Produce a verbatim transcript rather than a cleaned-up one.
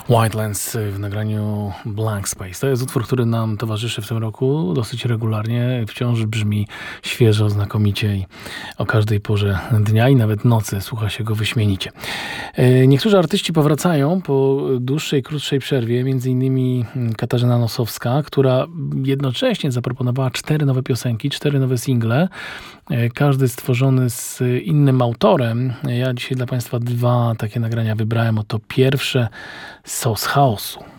Wildlands w nagraniu Blank Space. To jest utwór, który nam towarzyszy w tym roku dosyć regularnie. Wciąż brzmi świeżo, znakomicie i o każdej porze dnia i nawet nocy słucha się go wyśmienicie. Niektórzy artyści powracają po dłuższej, krótszej przerwie, między innymi Katarzyna Nosowska, która jednocześnie zaproponowała cztery nowe piosenki, cztery nowe single, każdy stworzony z innym autorem. Ja dzisiaj dla Państwa dwa takie nagrania wybrałem. Oto pierwsze, Sos Chaosu.